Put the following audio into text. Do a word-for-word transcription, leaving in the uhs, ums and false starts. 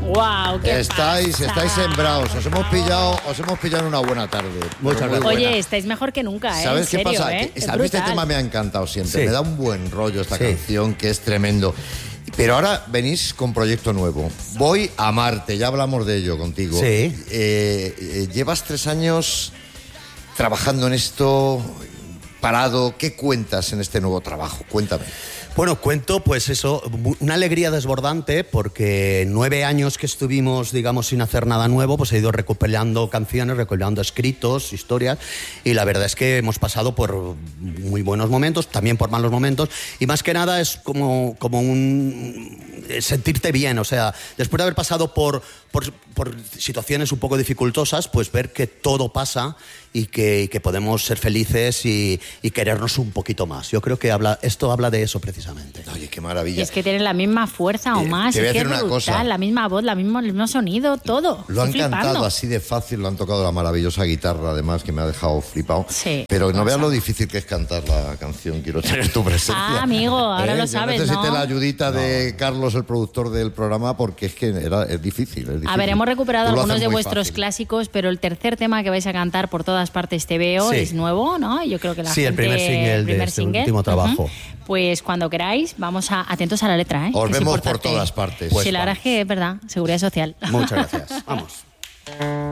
Wow, qué Estáis, pasa. estáis sembrados. Os hemos pillado, os hemos pillado en una buena tarde. Muchas Muy gracias. buena. Oye, estáis mejor que nunca, ¿eh? ¿Sabes En qué serio, pasa? ¿eh? Que- Es a mí este brutal. tema me ha encantado siempre. Sí. Me da un buen rollo esta Sí. canción, que es tremendo. Pero ahora venís con proyecto nuevo. Voy a Marte, ya hablamos de ello contigo. Sí. Eh, eh, llevas tres años trabajando en esto, parado. ¿Qué cuentas en este nuevo trabajo? Cuéntame. Bueno, cuento pues eso, una alegría desbordante porque nueve años que estuvimos, digamos, sin hacer nada nuevo, pues he ido recopilando canciones, recopilando escritos, historias, y la verdad es que hemos pasado por muy buenos momentos, también por malos momentos, y más que nada es como, como un sentirte bien, o sea, después de haber pasado por, por, por situaciones un poco dificultosas, pues ver que todo pasa y que, y que podemos ser felices y, y querernos un poquito más. Yo creo que habla, esto habla de eso precisamente. Oye, qué maravilla. Y es que tienen la misma fuerza o Eh, más. te voy a Es que decir es una brutal, cosa. la misma voz, la mismo, el mismo sonido, todo. Lo han Estoy flipando. cantado así de fácil, lo han tocado la maravillosa guitarra, además, que me ha dejado flipado. Sí, Pero no pasa. veas lo difícil que es cantar la canción. Quiero tener tu presencia. Ah, amigo, ahora lo Yo sabes, necesité ¿no? la ayudita de Carlos, el productor del programa, porque es que era, es difícil, es difícil. A ver, hemos recuperado Tú lo algunos haces de muy vuestros fácil. clásicos, pero el tercer tema que vais a cantar por todas partes te veo Sí. es nuevo, ¿no? Yo creo que la Sí, el gente... primer single el de primer este single. último trabajo. Ujú. Pues cuando queráis, vamos a atentos a la letra, ¿eh? Os Que es vemos por importante. todas partes. Sí, Pues la verdad vamos. es que es verdad, seguridad social. Muchas gracias. Vamos.